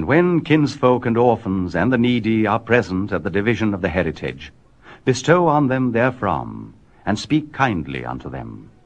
And when kinsfolk and orphans and the needy are present at the division of the heritage, bestow on them therefrom, and speak kindly unto them.